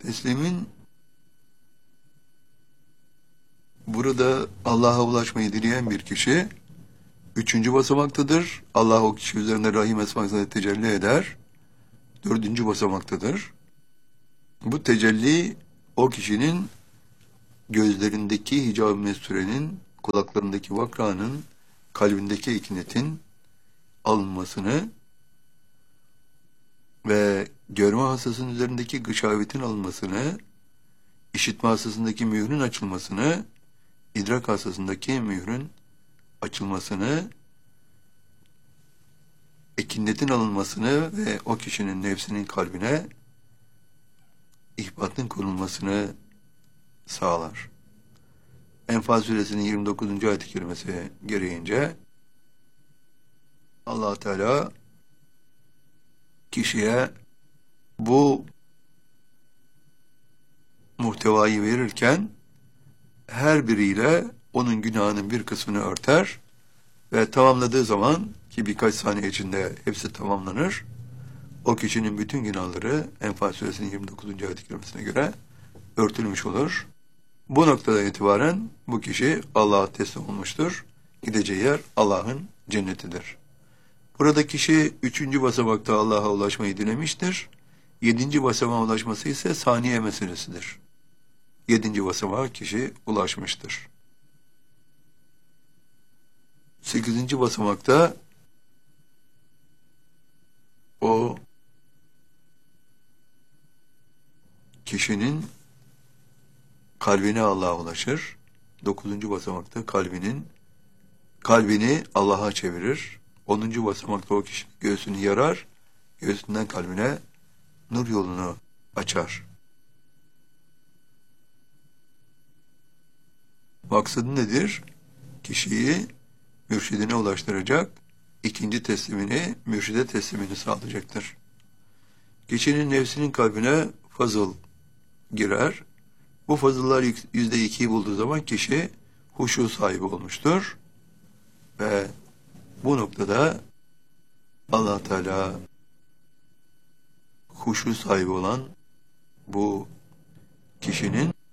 Teslimin burada Allah'a ulaşmayı dileyen bir kişi 3. basamaktadır. Allah o kişi üzerinde Rahim esmasıyla tecelli eder. 4. basamaktadır. Bu tecelli o kişinin gözlerindeki hicab-ı mesturenin, kulaklarındaki vakranın, kalbindeki ikinetin alınmasını ve görme hastasının üzerindeki gışavetin alınmasını, işitme hastasındaki mührün açılmasını, idrak hastasındaki mührün açılmasını, ekinetin alınmasını ve o kişinin nefsinin kalbine ihbatın konulmasını sağlar. Enfal suresinin 29. ayet-i kerimesi gereğince Allah Teala kişiye bu muhtevayı verirken her biriyle onun günahının bir kısmını örter ve tamamladığı zaman, ki birkaç saniye içinde hepsi tamamlanır, o kişinin bütün günahları Enfal suresinin 29. ayet-i kerimesine göre örtülmüş olur. Bu noktada itibaren bu kişi Allah'a teslim olmuştur. Gideceği yer Allah'ın cennetidir. Burada kişi 3. basamakta Allah'a ulaşmayı dilemiştir. 7. basamağa ulaşması ise saniye meselesidir. 7. basamağa kişi ulaşmıştır. 8. basamakta o kişinin kalbine Allah'a ulaşır. 9. basamakta kalbini Allah'a çevirir. 10. basamakta o kişi göğsünü yarar, göğsünden kalbine nur yolunu açar. Maksadı nedir? Kişiyi mürşidine ulaştıracak, ikinci teslimini, mürşide teslimini sağlayacaktır. Kişinin nefsinin kalbine fazıl girer. Bu fazıllar %2'yi bulduğu zaman kişi huşu sahibi olmuştur. Ve bu noktada Allah Teala huşu sahibi olan bu kişinin